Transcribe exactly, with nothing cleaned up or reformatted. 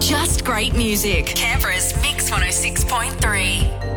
Just great music. Canberra's Mix one oh six point three.